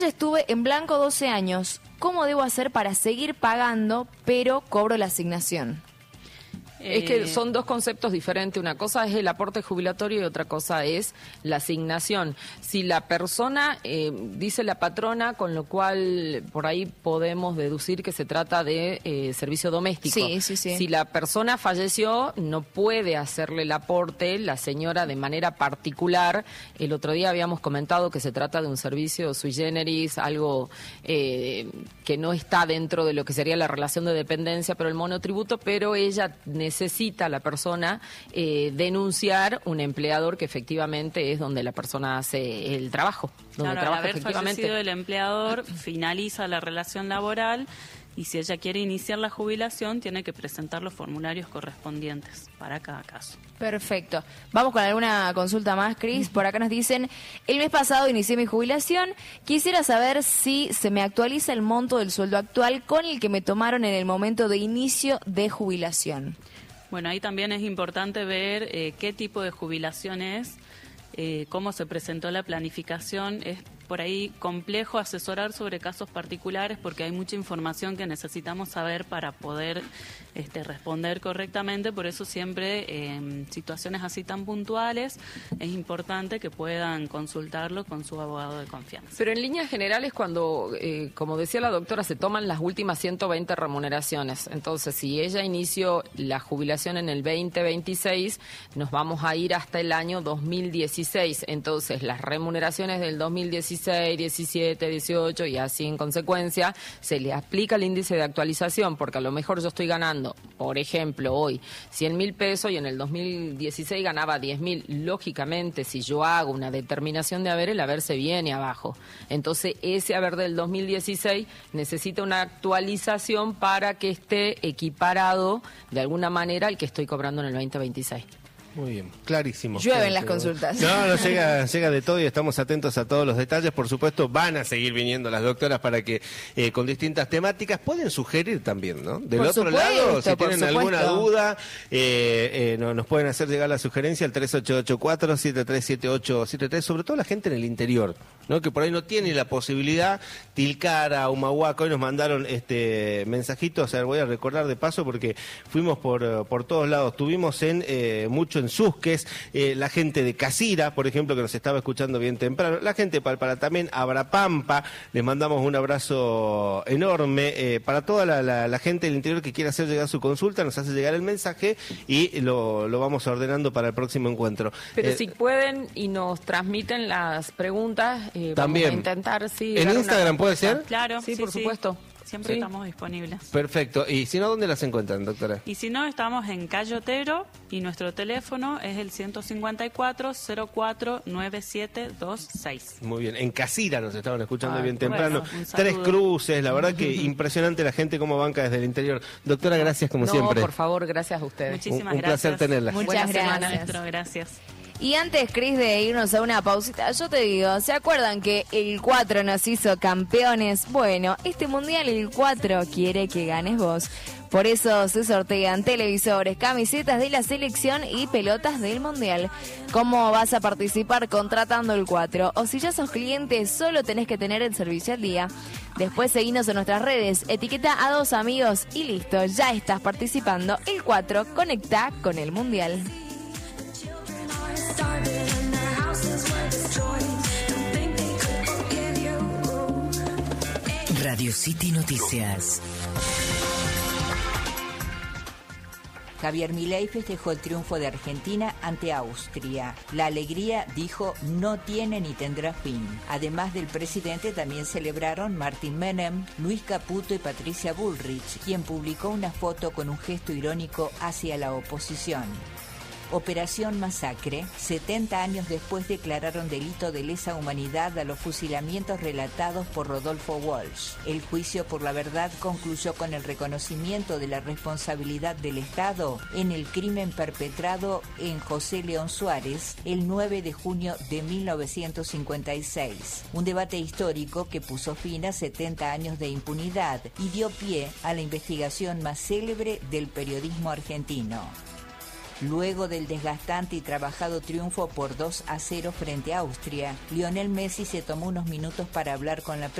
Estuve en blanco 12 años. ¿Cómo debo hacer para seguir pagando, pero cobro la asignación? Es que son dos conceptos diferentes. Una cosa es el aporte jubilatorio y otra cosa es la asignación. Si la persona, dice la patrona, con lo cual por ahí podemos deducir que se trata de servicio doméstico. Sí. Si la persona falleció, no puede hacerle el aporte la señora de manera particular. El otro día habíamos comentado que se trata de un servicio sui generis, algo que no está dentro de lo que sería la relación de dependencia, pero el monotributo, pero ella necesita la persona denunciar un empleador que efectivamente es donde la persona hace el trabajo, donde claro, trabaja al haber efectivamente. fallecido el empleador, finaliza la relación laboral y si ella quiere iniciar la jubilación tiene que presentar los formularios correspondientes para cada caso. Perfecto. Vamos con alguna consulta más, Cris. Por acá nos dicen, el mes pasado inicié mi jubilación. Quisiera saber si se me actualiza el monto del sueldo actual con el que me tomaron en el momento de inicio de jubilación. Bueno, ahí también es importante ver qué tipo de jubilación es, cómo se presentó la planificación. Es por ahí complejo asesorar sobre casos particulares porque hay mucha información que necesitamos saber para poder responder correctamente. Por eso siempre en situaciones así tan puntuales es importante que puedan consultarlo con su abogado de confianza. Pero en líneas generales, cuando, como decía la doctora, se toman las últimas 120 remuneraciones. Entonces, si ella inició la jubilación en el 2026, nos vamos a ir hasta el año 2016. Entonces, las remuneraciones del 2016, 17, 18 y así en consecuencia, se le aplica el índice de actualización, porque a lo mejor yo estoy ganando, por ejemplo, hoy 100.000 pesos y en el 2016 ganaba 10.000. Lógicamente, si yo hago una determinación de haber, el haber se viene abajo. Entonces, ese haber del 2016 necesita una actualización para que esté equiparado de alguna manera al que estoy cobrando en el 2026. Muy bien, clarísimo. Llueven las consultas. No, llega de todo y estamos atentos a todos los detalles. Por supuesto, van a seguir viniendo las doctoras para que con distintas temáticas pueden sugerir también, ¿no? Del otro lado, si tienen alguna duda, nos pueden hacer llegar la sugerencia al 3884-737873, sobre todo la gente en el interior, ¿no? Que por ahí no tiene la posibilidad. Tilcara, Humahuaca, hoy nos mandaron mensajitos, voy a recordar de paso porque fuimos por todos lados, tuvimos mucho en Susques, la gente de Casira, por ejemplo, que nos estaba escuchando bien temprano, la gente de Palpara también, Abrapampa, les mandamos un abrazo enorme, para toda la gente del interior que quiera hacer llegar su consulta, nos hace llegar el mensaje y lo vamos ordenando para el próximo encuentro. Pero si pueden y nos transmiten las preguntas, también vamos a intentar, sí. ¿En Instagram puede ser? Claro, sí, por supuesto. Siempre estamos disponibles. Perfecto. ¿Y si no, dónde las encuentran, doctora? Y si no, estamos en Calle Otero y nuestro teléfono es el 154-04-9726. Muy bien. En Casira nos estaban escuchando bien bueno, temprano. un saludo. 3 Cruces, la verdad que impresionante la gente cómo banca desde el interior. Doctora, gracias como siempre. Por favor, gracias a ustedes. Muchísimas un placer gracias. tenerla. Muchas gracias. Maestro, gracias. Y antes, Cris, de irnos a una pausita, yo te digo, ¿se acuerdan que el 4 nos hizo campeones? Bueno, este mundial el 4 quiere que ganes vos. Por eso se sortean televisores, camisetas de la selección y pelotas del mundial. ¿Cómo vas a participar? Contratando el 4. O si ya sos cliente, solo tenés que tener el servicio al día. Después seguinos en nuestras redes, etiqueta a 2 amigos y listo, ya estás participando. El 4, conecta con el mundial. Radio City Noticias. Javier Milei festejó el triunfo de Argentina ante Austria. La alegría, dijo, no tiene ni tendrá fin. Además del presidente, también celebraron Martín Menem, Luis Caputo y Patricia Bullrich, quien publicó una foto con un gesto irónico hacia la oposición. Operación Masacre, 70 años después declararon delito de lesa humanidad a los fusilamientos relatados por Rodolfo Walsh. El juicio por la verdad concluyó con el reconocimiento de la responsabilidad del Estado en el crimen perpetrado en José León Suárez el 9 de junio de 1956. Un debate histórico que puso fin a 70 años de impunidad y dio pie a la investigación más célebre del periodismo argentino. Luego del desgastante y trabajado triunfo por 2-0 frente a Austria, Lionel Messi se tomó unos minutos para hablar con la